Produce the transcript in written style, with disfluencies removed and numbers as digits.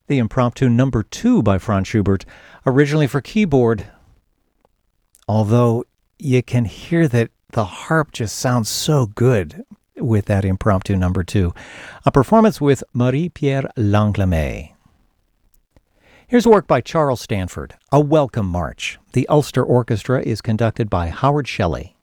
the Impromptu Number 2 by Franz Schubert, originally for keyboard. Although you can hear that the harp just sounds so good with that Impromptu Number 2. A performance with Marie-Pierre Langlamet. Here's work by Charles Stanford, A Welcome March. The Ulster Orchestra is conducted by Howard Shelley.